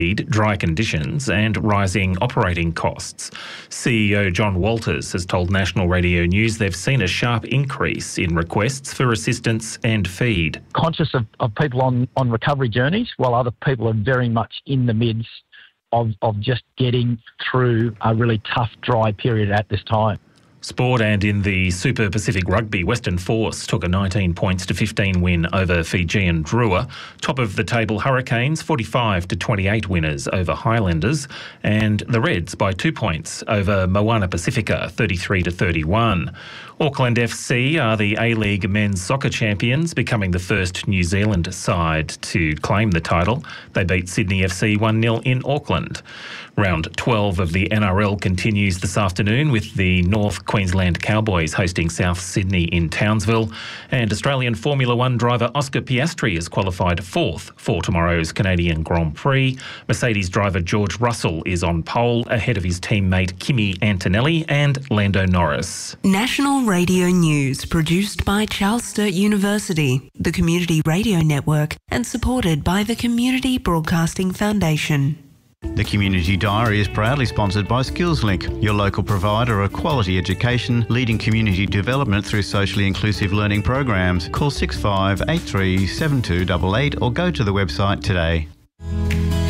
dry conditions and rising operating costs. CEO John Walters has told National Radio News they've seen a sharp increase in requests for assistance and feed. Conscious of people on recovery journeys, while other people are very much in the midst of just getting through a really tough dry period at this time. Sport, and in the Super Pacific Rugby, Western Force took a 19 points to 15 win over Fijian Drua. Top of the table, Hurricanes 45 to 28 winners over Highlanders, and the Reds by 2 points over Moana Pacifica 33 to 31. Auckland FC are the A-League men's soccer champions, becoming the first New Zealand side to claim the title. They beat Sydney FC 1-0 in Auckland. Round 12 of the NRL continues this afternoon with the North Queensland Cowboys hosting South Sydney in Townsville, and Australian Formula One driver Oscar Piastri is qualified fourth for tomorrow's Canadian Grand Prix. Mercedes driver George Russell is on pole ahead of his teammate Kimi Antonelli and Lando Norris. National Radio News, produced by Charles Sturt University, the Community Radio Network, and supported by the Community Broadcasting Foundation. The Community Diary is proudly sponsored by SkillsLink, your local provider of quality education, leading community development through socially inclusive learning programs. Call 6583 7288 or go to the website today.